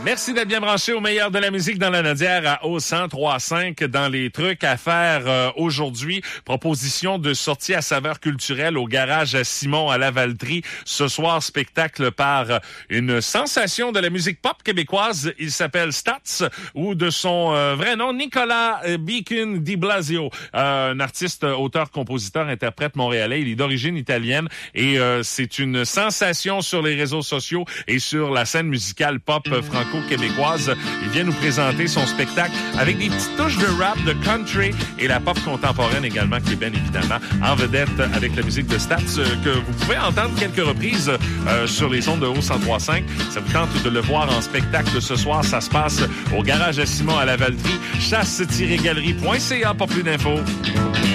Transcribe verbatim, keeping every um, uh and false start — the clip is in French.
Merci d'être bien branché au meilleur de la musique dans la Nodière à O cent trois virgule cinq. Dans les trucs à faire euh, aujourd'hui, proposition de sortie à saveur culturelle au garage à Simon à Lavaltrie. Ce soir, spectacle par une sensation de la musique pop québécoise. Il s'appelle Stats, ou de son euh, vrai nom, Nicolas Beacon Di Blasio. Euh, un artiste, auteur, compositeur, interprète montréalais. Il est d'origine italienne et euh, c'est une sensation sur les réseaux sociaux et sur la scène musicale pop franco-québécoise. Il vient nous présenter son spectacle avec des petites touches de rap, de country et la pop contemporaine également, qui est bien évidemment en vedette avec la musique de Stats, euh, que vous pouvez entendre quelques reprises euh, sur les ondes de O cent trois virgule cinq. Ça vous tente de le voir en spectacle ce soir. Ça se passe au garage à Simon à Lavaltrie. chasse tiret galerie point c a pour plus d'infos.